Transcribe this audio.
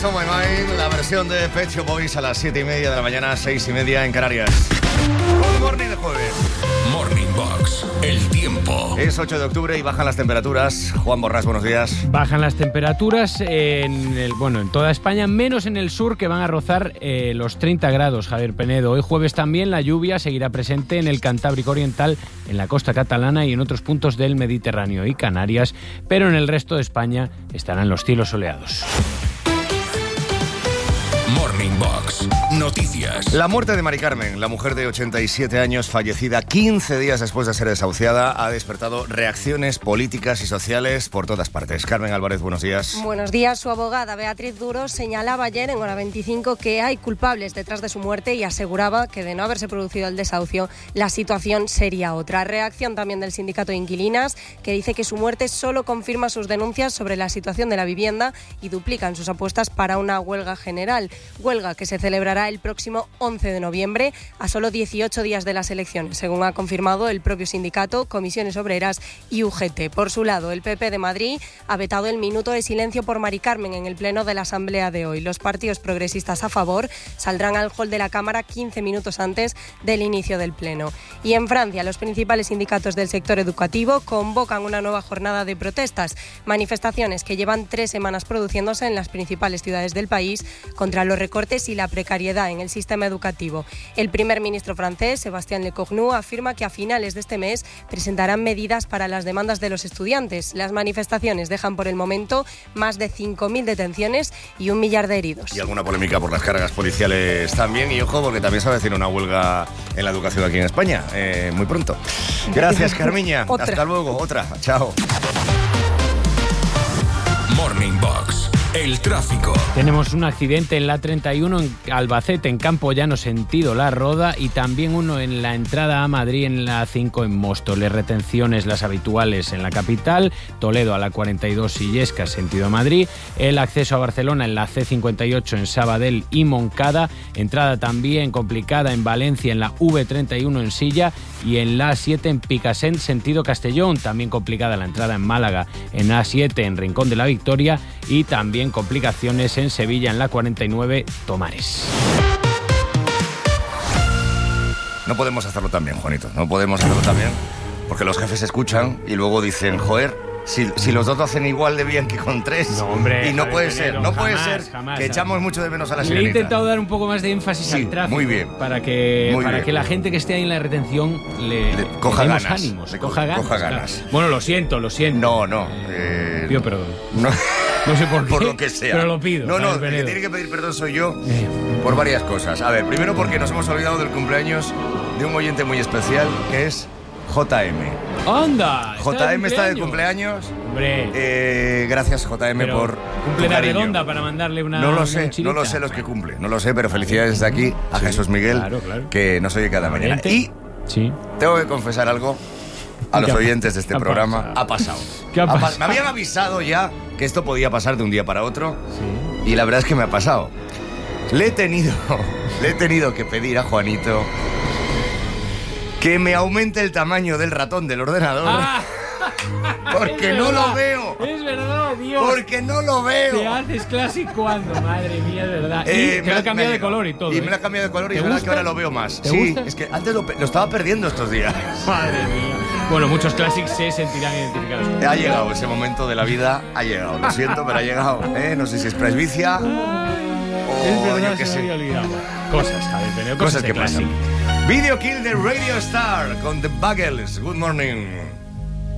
On My Mind, la versión de Pet Shop Boys a las 7:30 de la mañana, 6:30 en Canarias. Good morning de jueves. Morning Box, el tiempo. Es 8 de octubre y bajan las temperaturas. Juan Borrás, buenos días. Bajan las temperaturas en toda España, menos en el sur, que van a rozar los 30 grados, Javier Penedo. Hoy jueves también la lluvia seguirá presente en el Cantábrico Oriental, en la costa catalana y en otros puntos del Mediterráneo y Canarias, pero en el resto de España estarán los cielos soleados. Morning Box, noticias. La muerte de Mari Carmen, la mujer de 87 años fallecida 15 días después de ser desahuciada, ha despertado reacciones políticas y sociales por todas partes. Carmen Álvarez, buenos días. Buenos días. Su abogada, Beatriz Duro, señalaba ayer en Hora 25 que hay culpables detrás de su muerte y aseguraba que de no haberse producido el desahucio, la situación sería otra. Reacción también del sindicato de inquilinas, que dice que su muerte solo confirma sus denuncias sobre la situación de la vivienda y duplican sus apuestas para una huelga general. Huelga que se celebrará el próximo 11 de noviembre, a solo 18 días de las elecciones, según ha confirmado el propio sindicato, Comisiones Obreras y UGT. Por su lado, el PP de Madrid ha vetado el minuto de silencio por Mari Carmen en el pleno de la Asamblea de hoy. Los partidos progresistas a favor saldrán al hall de la Cámara 15 minutos antes del inicio del pleno. Y en Francia, los principales sindicatos del sector educativo convocan una nueva jornada de protestas, manifestaciones que llevan 3 semanas produciéndose en las principales ciudades del país contra los recortes y la precariedad en el sistema educativo. El primer ministro francés, Sébastien Lecornu, afirma que a finales de este mes presentarán medidas para las demandas de los estudiantes. Las manifestaciones dejan por el momento más de 5.000 detenciones y 1 millar de heridos. Y alguna polémica por las cargas policiales también. Y ojo, porque también se va a decir una huelga en la educación aquí en España, muy pronto. Gracias, Carmiña. Hasta luego. Otra. Chao. Morning Box, el tráfico. Tenemos un accidente en la 31 en Albacete, en Campo Llano, sentido La Roda, y también uno en la entrada a Madrid en la 5 en Móstoles. Retenciones las habituales en la capital, Toledo a la 42 Illescas, sentido Madrid. El acceso a Barcelona en la C58 en Sabadell y Moncada. Entrada también complicada en Valencia en la V31 en Silla y en la A7 en Picassent, sentido Castellón. También complicada la entrada en Málaga en A7 en Rincón de la Victoria y también complicaciones en Sevilla en la 49 Tomares. No podemos hacerlo tan bien, Juanito. No podemos hacerlo tan bien porque los jefes escuchan y luego dicen, joder, si los dos lo hacen igual de bien que con 3. No, hombre, y no puede ser, no puede ser jamás, que echamos mucho de menos a la Le he sirenita. intentado dar un poco más de énfasis al tráfico. Muy bien. Para que la gente que esté ahí en la retención le coja demos ganas. ánimos. Coja ganas. Claro. Bueno, lo siento. No. Pido perdón. No sé por qué. Por lo que sea. Pero lo pido. No, el que tiene que pedir perdón soy yo por varias cosas. A ver, primero porque nos hemos olvidado del cumpleaños de un oyente muy especial que es JM. ¡Anda! JM está de cumpleaños. Hombre. Gracias, JM, pero por cumple tu la cariño. redonda para mandarle una. No lo sé los que cumple. No lo sé, pero felicidades desde aquí a Jesús Miguel, claro. que nos oye cada mañana. Y tengo que confesar algo a los oyentes de este programa. Ha pasado. ¿Qué ha pasado? Me habían avisado ya que esto podía pasar de un día para otro. Sí. Y la verdad es que me ha pasado. Le he tenido que pedir a Juanito que me aumente el tamaño del ratón del ordenador. Porque no lo veo. Es verdad, Dios. Porque no lo veo. Te haces Classic cuando, madre mía, de verdad. Y me lo ha cambiado de color y todo. Y me lo ha cambiado de color y es verdad que ahora lo veo más. Sí, es que antes lo estaba perdiendo estos días. Madre mía. Bueno, muchos Classics se sentirán identificados. Ha llegado ese momento de la vida, ha llegado. Lo siento, pero ha llegado. No sé si es presbicia o yo qué sé. Me había olvidado. Cosas, Javier Peneo, cosas que pasan. Video Kill de Radio Star con The Buggles. Good morning.